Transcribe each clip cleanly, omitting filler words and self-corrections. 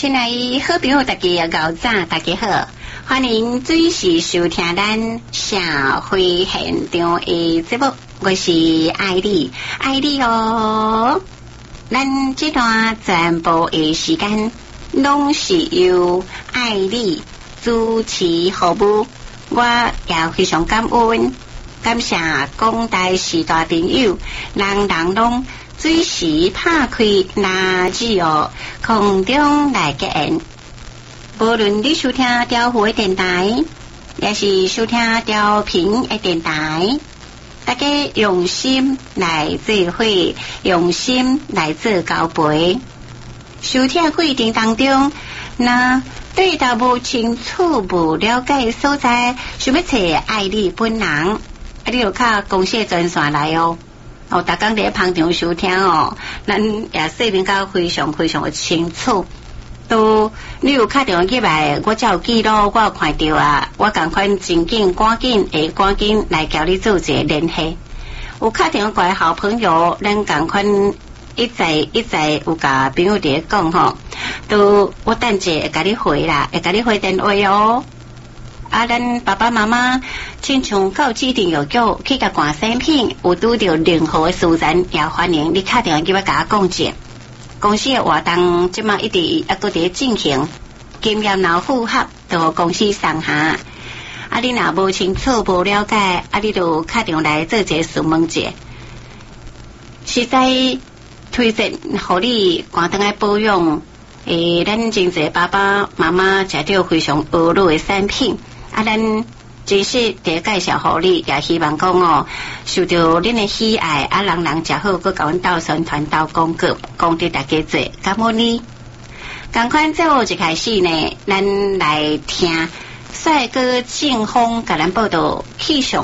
亲爱的好朋友，大家早早，大家好，欢迎准时收听咱社会现场的节目，我是艾丽，艾丽哦。咱这段全部的时间，拢是由艾丽主持服务，我也非常感恩，感谢广大时代朋友，人人拢准时拍开垃圾哦，空中来结缘。无论你收听调频的电台，也是收听调频的电台，大家用心来做伙，用心来做交陪。收听的过程当中，那对到无清楚、无了解的所在，想要找爱你本人，你就靠公司专线来哦。哦，大家在旁边收听哦，咱也说明到非常非常的清楚。都你有打电话入来，我才有记录，我有看到啊，我赶快真紧赶紧来交你做一个联系。有打电话过来好朋友，咱赶快一再有甲朋友伫讲吼，都我等者会甲你回啦，会甲你回电话哦。啊，咱爸爸妈妈亲像到指定药局去甲逛产品，有拄到任何的事情，也欢迎你打电话入来甲我讲者。公司的活动即马一直还搁伫进行，经验老符合，就公司上下。啊，你若无清楚、无了解，啊，你就打电话来做一个询问者。实在推荐互你赶灯来保养。咱真侪爸爸妈妈食到非常恶劣的产品，啊，咱真是得介绍互你，也希望讲哦，受到恁的喜爱，啊，人人食好，佮甲阮斗宣传、斗广告，讲得大家做，感恩你。赶快节目一开始呢，咱来听帅哥劲风甲咱报道气象。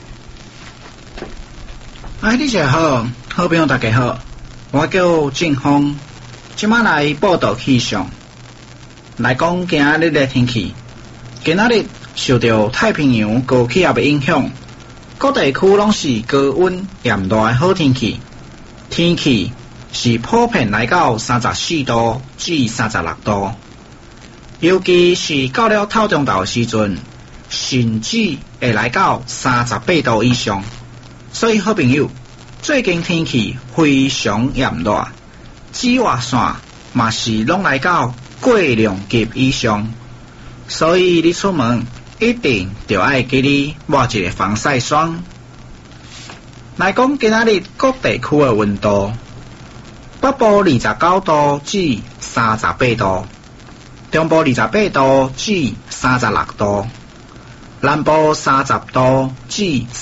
你好，好朋友大家好，我叫劲风，今晚来报道气象，来讲今仔日的天气。今仔日受到太平洋高气压的影响，各地区拢是高温炎热的好天气，天气是普遍来到34度至36度，尤其是到了透中昼时阵，甚至会来到38度以上。所以好朋友，最近天气非常炎热，紫外线嘛是拢来到过量级以上，所以你出门一定就要记你抹一个防晒霜。来讲今仔日各地区的温度，北部29度至38度，中部28度至36度，南部30度至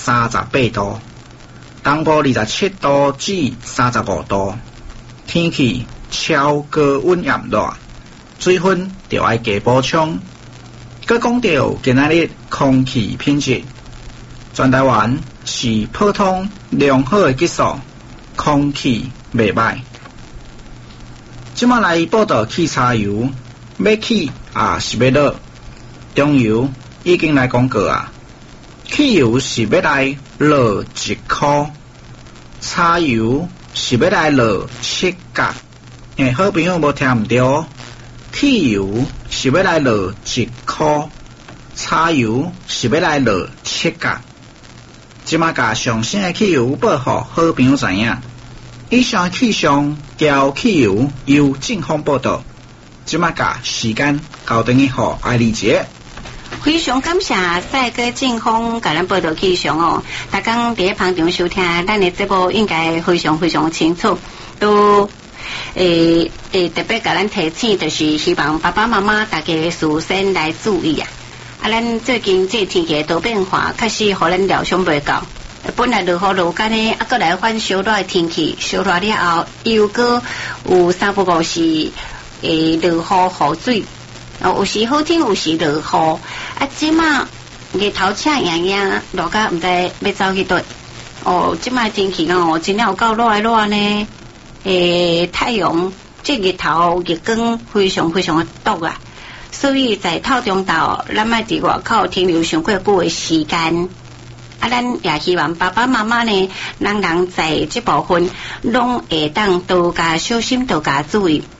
38度，东部27度至35度。天气超高温炎热，水分就要加补充。佮讲到今仔日空气品质，全台湾是普通良好的技术，空气袂歹。即马来报道汽柴油，要起是要落，中油已经来讲过啊。汽油是要来落1块，柴油是要来落7角。好朋友无听唔对哦，汽油是要来落1块，柴油是要来落7角。即马甲上新的汽油报好好朋友知影。以上气象交汽油由劲风报道。即马甲时间交等于好爱丽姐。 非常感谢帅哥劲风甲咱报道气象哦，大家伫旁边收听咱的节目应该非常非常清楚，都特别甲咱提醒，就是希望爸爸妈妈大家事先来注意啊。咱最近这天气多变化，确实互咱料想袂到。本来落雨落干呢，搁来换小热的天气，小热了后又搁有3不5时落雨水，有时好天，有时落雨。即马日头赤炎炎，落甲毋知要走去倒。即马天气真了有够热呢。太阳这日头日光非常非常的毒啊，所以在透中昼，咱莫伫外口停留上过久的时间。咱也希望爸爸妈妈呢，人在这部分拢会当多加小心，多加注意。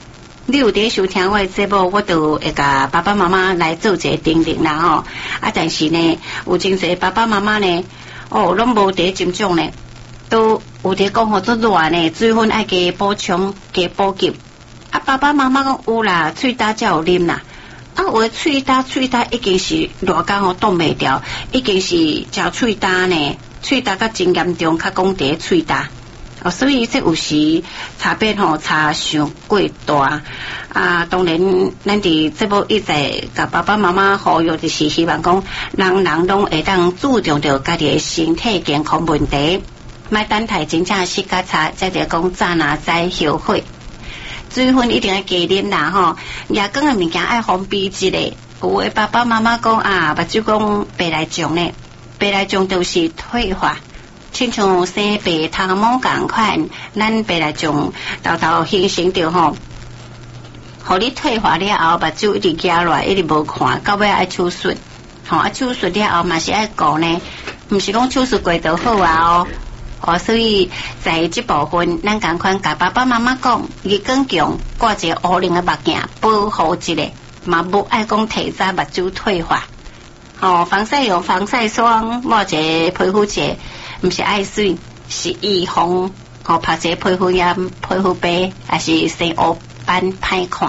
你有伫收听我的节目，我就会甲爸爸妈妈来做一个叮咛啦吼。但是呢，有真侪爸爸妈妈呢，拢无伫斟酌呢，都有伫讲吼，做热呢，水分爱加补充、加补给。爸爸妈妈讲有啦，喙焦才有啉啦。有的喙焦已经是热工吼冻袂掉，已经是食喙焦呢，喙焦较真严重，较讲伫喙焦。所以这有时差别吼差伤过大当然，咱伫节目一直甲爸爸妈妈呼吁，就是希望讲人拢会当注重着家己的身体健康问题，莫等待真正时间差，才着讲早哪知后悔。水分一定要加啉啦吼，夜光的物件爱封闭一下。有的爸爸妈妈讲目睭讲白内障呢，白内障就是退化。亲像生白头毛共款，咱白内障豆形成着吼，互你退化了后，目睭一直夹落来，一直无看，到尾爱手术，手术了后嘛是爱顾呢，毋是讲手术过就好所以在这部分，咱共款甲爸爸妈妈讲，日光强挂一个乌亮的目镜，保护一下，嘛无爱讲提早目睭退化。防晒用防晒霜，抹一个皮肤剂。毋是爱水，是预防拍一个皮肤炎、皮肤白，还是生黑斑歹看。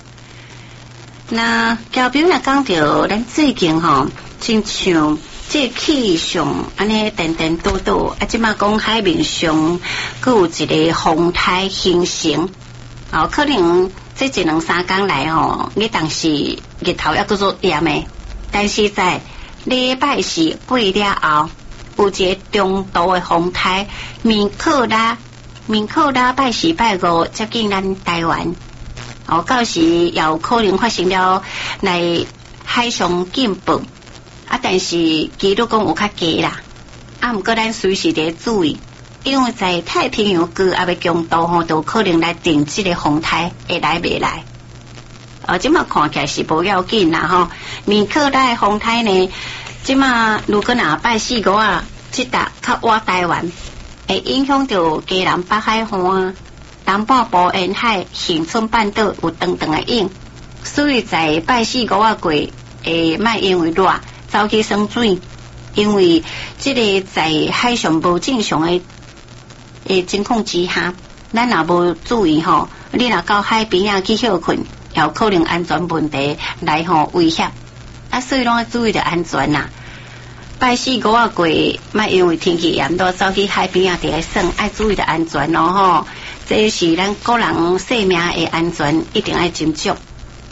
那交朋友讲到咱最近亲像这气象安尼颠颠倒倒，即马讲海面上佫有一个风台形成，可能这一两三天来你当时日头还佫做炎的，但是在礼拜四过了后。有一个中度的风台，明克拉拜四拜五接近咱台湾，到时也有可能发生了来海上进步，但是几率讲有较低啦，毋过咱随时得注意，因为在太平洋高压的强度都有可能来定这个风台会来未来。即马看起来是无要紧啦明克拉的风台呢。即马如果拜四五这搭较晚台湾，会影响到基南北海岸、东半部沿海、恒春半岛有长长的影，所以在拜四五过，莫因为热走去耍水，因为这个在海上无正常的情况之下，咱若无注意你若到海边去休困，有可能安全问题来威胁，所以拢要注意着安全啦。拜四五过，莫因为天气炎热走去海边伫咧耍，爱注意着安全这是咱个人性命的安全，一定爱斟酌。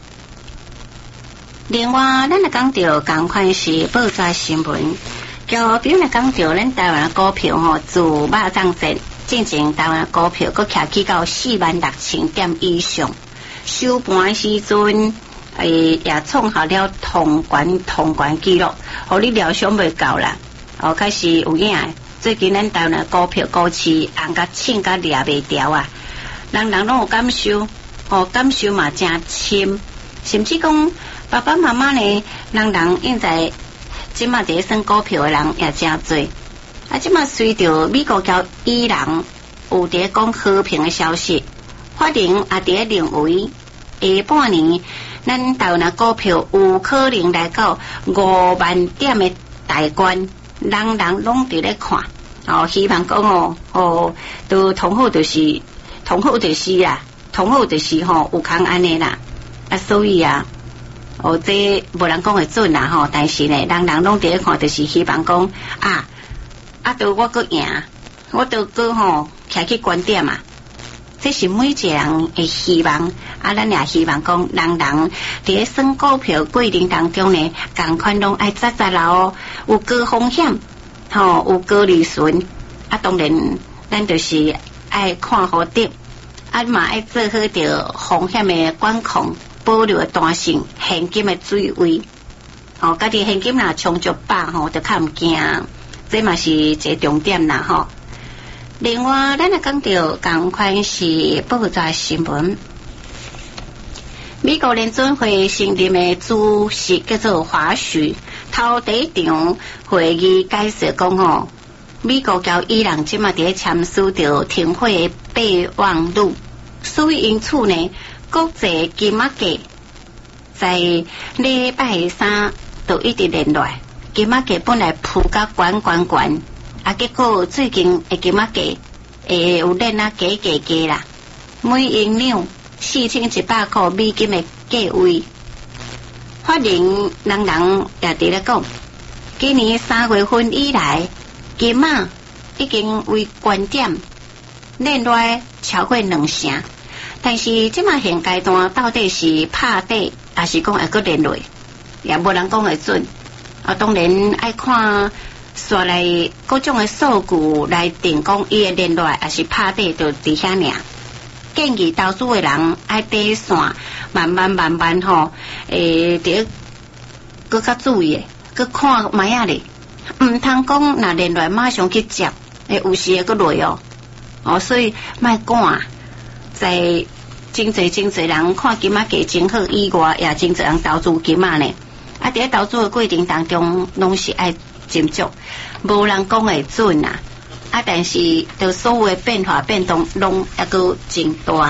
另外，咱也讲到同款是报纸新闻，比如讲到咱台湾股票自肉粽节进前台湾股票佫徛起到46000点以上，收盘时阵。也创下了同关纪录，你料想袂到啦。开始有影，最近咱台湾的股票股市红甲凊甲掠袂掉人拢有感受，感受嘛真深，甚至讲爸爸妈妈呢，人现在即马伫算股票的人也真多。即马随着美国交伊朗有伫讲和平的消息，法庭也伫认为下半年。咱台湾的股票有可能来到5万点的大关，人拢伫咧看，希望讲都同好就是啦，同好就是有空安尼啦，所以这无人讲会准啦但是呢，人拢伫咧看，就是希望讲都我佫赢，我都佫徛去观点嘛。这是每一个人的希望，咱也希望讲人伫咧算股票过程当中呢，同款拢爱扎啦有高风险，有高利润，当然咱就是爱看好啲，嘛爱做好着风险的管控，保留弹性，现金的水位，家己现金若充足饱就较毋惊，这嘛是一个重点啦另外，咱也讲到同款是报纸新闻，美国联准会新任的主席叫做华许，头第一场会议解释讲美国交伊朗即马伫签署着停火的备忘录，所以因此呢， 国际金仔价在礼拜三就一直连落来，金仔价本来铺甲悬，结果最近的金仔价有连啊加啦，每英两4100块美金的价位。法人人也伫咧讲，今年3月份以来，金仔已经为关点连落超过2成，但是即马现阶段到底是拍底，还是讲会搁连落，也无人讲会准。当然爱看刷来各种的数据来定讲伊会连落还是拍底，就伫遐尔。建议投资的人爱底线，慢慢吼，得搁较注意，搁看卖啊咧，唔通讲若连落马上去接，有时会搁落所以卖赶，在真侪人看金仔价真好以外，也真侪人投资金仔呢。伫咧投资的过程当中，拢是爱斟酌，无人讲会准啊。但是就所有的变化变动拢还阁真大。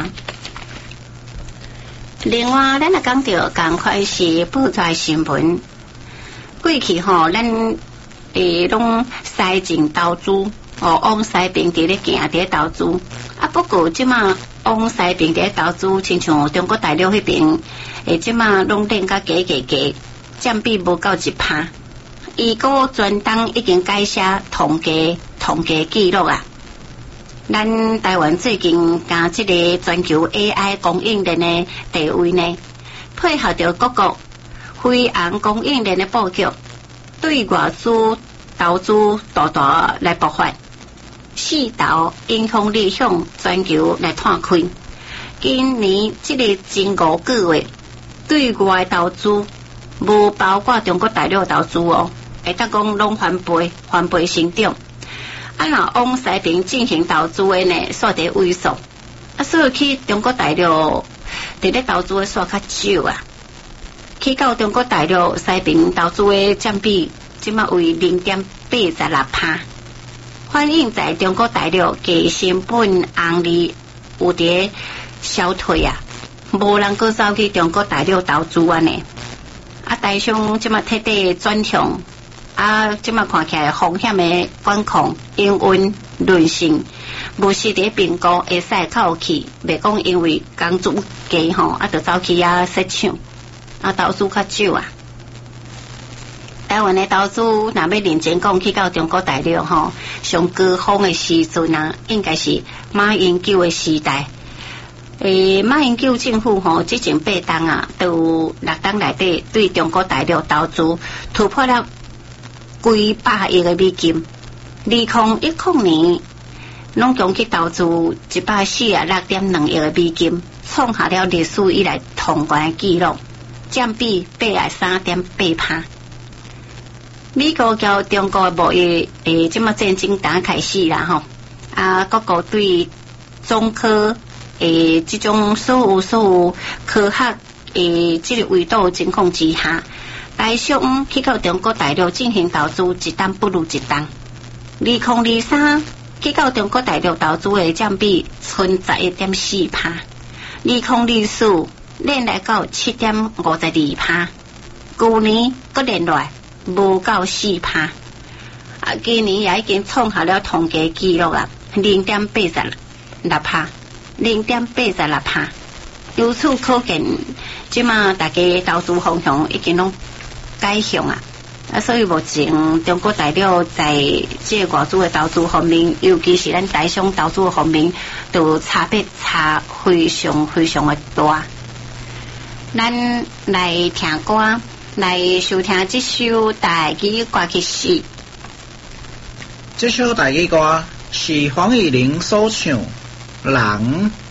另外，咱也讲到同款是报纸新闻，过去咱拢西进投资，往西边伫咧行伫咧投资。不过即马往西边伫咧投资，亲像中国大陆迄边，即马拢练甲加，占比无够1%。伊个专档已经改写统计记录啊。咱台湾最近甲这个全球 AI 供应链的地位呢，配合着各国飞航供应链的布局，对外资投资大来爆发，4道影响力向全球来拓开。今年这个前5个月，对外投资无包括中国大陆投资会当讲拢翻倍成长。若往西边进行投资的呢，煞伫萎缩。所以去中国大陆伫咧投资的煞较少啊。去到中国大陆西边投资的占比，即马为 0.86%。反映在中国大陆嘅成本红利有伫消退啊，无人搁走去中国大陆投资呢。台商即马彻底转向。即马看起来风险的管控、营运、韧性，无时伫评估会使靠去，袂讲因为工资低就走去失抢，投资较少啊。台湾的投资若要认真讲，去到中国大陆上高峰的时阵应该是马英九的时代。马英九政府之前8档都6档内底对中国大陆投资突破了几百亿的美金，2010年拢共去投资146.2亿的美金，创下了历史以来同高纪录，占比83.8%。美国交中国的贸易即马战争打开始啦各国对中科这种所有科学这个维度情况之下。台商去到中国大陆进行投资，一档不如一档。2023去到中国大陆投资的占比剩 11.4%， 2024连来到 7.52%， 去年搁连来无到 4%， 今年也已经创下了统计纪录啊， 0.86%， 由此可见，即马大家投资方向已经拢改向所以目前中国大陆在这个外资的投资方面，尤其是咱台商投资方面，都差非常的大。咱来听歌，来收听这首台语歌曲是。 这首台语歌是黄义玲所唱《人》。